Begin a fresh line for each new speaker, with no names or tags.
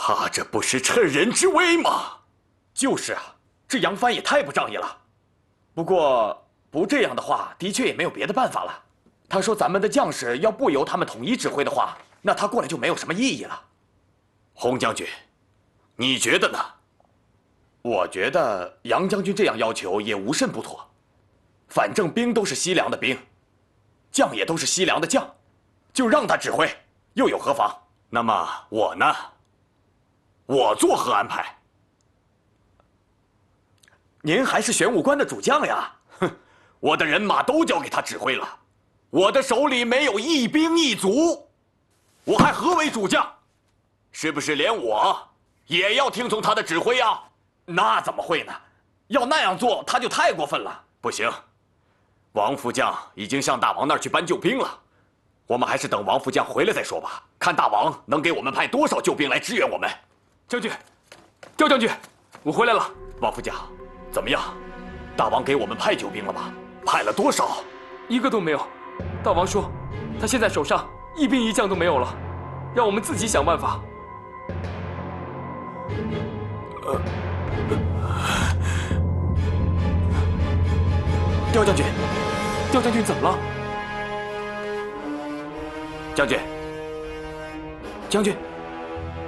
他这不是趁人之危吗？
就是啊，这杨帆也太不仗义了。不过不这样的话，的确也没有别的办法了。他说咱们的将士要不由他们统一指挥的话，那他过来就没有什么意义了。
洪将军，你觉得呢？
我觉得杨将军这样要求也无甚不妥。反正兵都是西凉的兵，将也都是西凉的将，就让他指挥，又有何妨？
那么我呢？我作何安排？
您还是玄武关的主将呀！
哼，我的人马都交给他指挥了，我的手里没有一兵一卒，我还何为主将？是不是连我也要听从他的指挥呀？
那怎么会呢？要那样做，他就太过分了。
不行，王副将已经向大王那儿去搬救兵了，我们还是等王副将回来再说吧，看大王能给我们派多少救兵来支援我们。
将军，刁将军，我回来了。
王副将，怎么样？大王给我们派救兵了吗？派了多少？
一个都没有。大王说，他现在手上一兵一将都没有了，让我们自己想办法。
刁将军，
刁将军怎么了？
将军，将军。